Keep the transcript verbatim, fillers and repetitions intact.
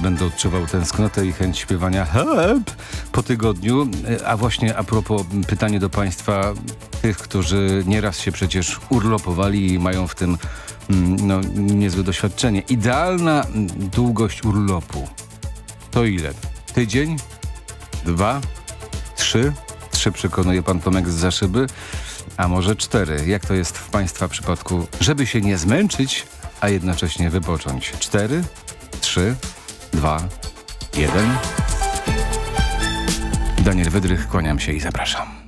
będę odczuwał tęsknotę i chęć śpiewania help po tygodniu. A właśnie a propos pytanie do Państwa, tych, którzy nieraz się przecież urlopowali i mają w tym no, niezłe doświadczenie. Idealna długość urlopu to ile? Tydzień? Dwa? Trzy? Trzy przekonuje pan Tomek zza szyby? A może cztery? Jak to jest w Państwa przypadku? Żeby się nie zmęczyć, a jednocześnie wypocząć. Cztery? Trzy? Dwa? Jeden? Daniel Wydrych, kłaniam się i zapraszam.